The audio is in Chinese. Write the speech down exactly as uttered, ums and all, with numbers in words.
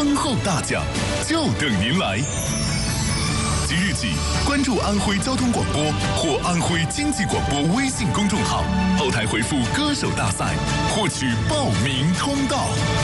丰厚大奖，就等您来。即日起，关注安徽交通广播或安徽经济广播微信公众号，后台回复“歌手大赛”，获取报名通道。